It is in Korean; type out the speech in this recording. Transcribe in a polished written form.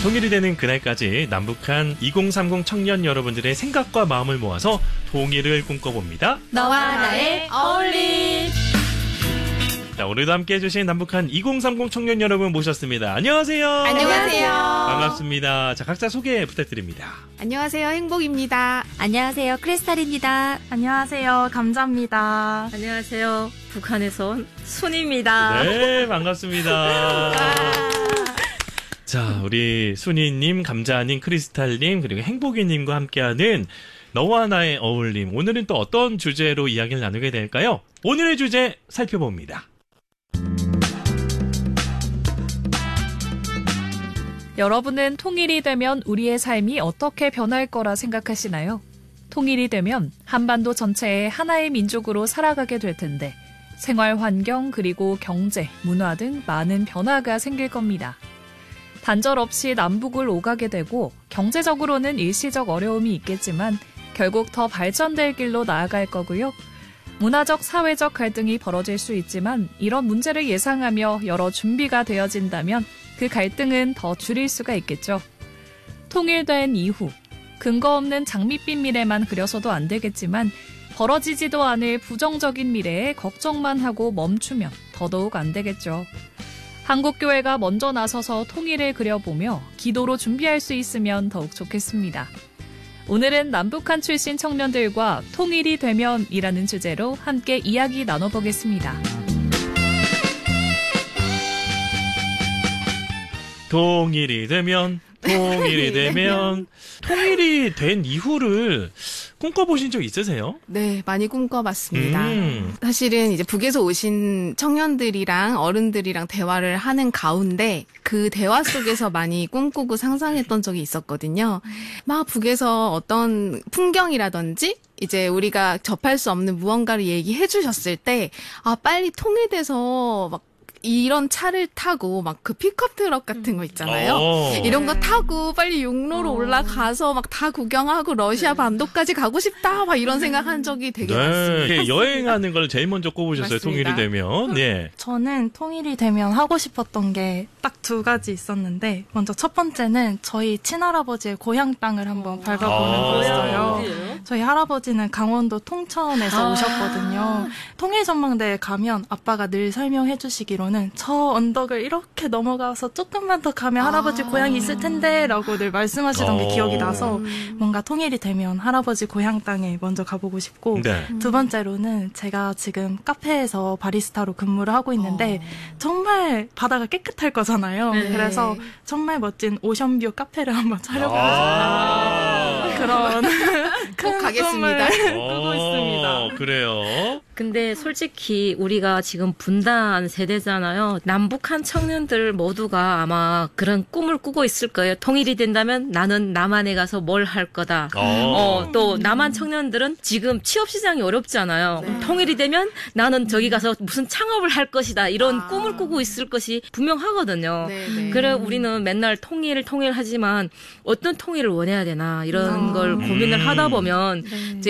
통일이 되는 그날까지 남북한 2030 청년 여러분들의 생각과 마음을 모아서 통일을 꿈꿔봅니다. 너와 나의 어울림. 자, 오늘도 함께해 주신 남북한 2030 청년 여러분 모셨습니다. 안녕하세요. 안녕하세요. 반갑습니다. 자, 각자 소개 부탁드립니다. 안녕하세요. 행복입니다. 안녕하세요. 크리스탈입니다. 안녕하세요. 감자입니다. 안녕하세요. 북한에서 온 순입니다. 네, 반갑습니다. 자, 우리 순이님, 감자님, 크리스탈님, 그리고 행복이님과 함께하는 너와 나의 어울림. 오늘은 또 어떤 주제로 이야기를 나누게 될까요? 오늘의 주제 살펴봅니다. 여러분은 통일이 되면 우리의 삶이 어떻게 변할 거라 생각하시나요? 통일이 되면 한반도 전체의 하나의 민족으로 살아가게 될 텐데 생활 환경 그리고 경제, 문화 등 많은 변화가 생길 겁니다. 단절 없이 남북을 오가게 되고 경제적으로는 일시적 어려움이 있겠지만 결국 더 발전될 길로 나아갈 거고요. 문화적, 사회적 갈등이 벌어질 수 있지만 이런 문제를 예상하며 여러 준비가 되어진다면 그 갈등은 더 줄일 수가 있겠죠. 통일된 이후 근거 없는 장밋빛 미래만 그려서도 안 되겠지만 벌어지지도 않을 부정적인 미래에 걱정만 하고 멈추면 더더욱 안 되겠죠. 한국교회가 먼저 나서서 통일을 그려보며 기도로 준비할 수 있으면 더욱 좋겠습니다. 오늘은 남북한 출신 청년들과 통일이 되면이라는 주제로 함께 이야기 나눠보겠습니다. 통일이 되면 통일이 된 이후를 꿈꿔보신 적 있으세요? 네, 많이 꿈꿔봤습니다. 사실은 이제 북에서 오신 청년들이랑 어른들이랑 대화를 하는 가운데 그 대화 속에서 많이 꿈꾸고 상상했던 적이 있었거든요. 막 북에서 어떤 풍경이라든지 이제 우리가 접할 수 없는 무언가를 얘기해 주셨을 때, 아, 빨리 통일돼서 막 이런 차를 타고 막 그 픽업 트럭 같은 거 있잖아요. 이런 거 타고 빨리 육로로 올라가서 막 다 구경하고 러시아 반도까지 가고 싶다. 막 이런 생각한 적이 되게 많습니다. 네, 여행하는 걸 제일 먼저 꼽으셨어요. 맞습니다. 통일이 되면. 네. 저는 통일이 되면 하고 싶었던 게 딱 2가지 있었는데 먼저 첫 번째는 저희 친할아버지의 고향 땅을 한번 밟아보는 거였어요. 저희 할아버지는 강원도 통천에서 오셨거든요. 통일전망대에 가면 아빠가 늘 설명해 주시기로는 저 언덕을 이렇게 넘어가서 조금만 더 가면 할아버지 고향이 있을 텐데 라고 늘 말씀하시던 게 기억이 나서 뭔가 통일이 되면 할아버지 고향 땅에 먼저 가보고 싶고 네. 2번째로는 제가 지금 카페에서 바리스타로 근무를 하고 있는데 정말 바다가 깨끗할 거잖아요. 그래서 정말 멋진 오션뷰 카페를 한번 차려보고 싶어요. 그런 큰 가겠습니다. 꿈을 꾸고 있습니다. 그래요. 근데 솔직히 우리가 지금 분단 세대잖아요. 남북한 청년들 모두가 아마 그런 꿈을 꾸고 있을 거예요. 통일이 된다면 나는 남한에 가서 뭘 할 거다. 또 남한 청년들은 지금 취업 시장이 어렵잖아요. 네. 통일이 되면 나는 저기 가서 무슨 창업을 할 것이다. 이런 꿈을 꾸고 있을 것이 분명하거든요. 네. 그래 우리는 맨날 통일하지만 어떤 통일을 원해야 되나 이런 걸 고민을 하다 보면 이제